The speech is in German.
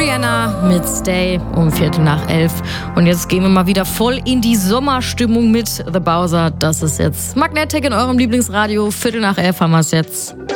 Rihanna mit Stay um 11:15. Und jetzt gehen wir mal wieder voll in die Sommerstimmung mit The Bowser. Das ist jetzt Magnetic in eurem Lieblingsradio. 11:15 haben wir es jetzt.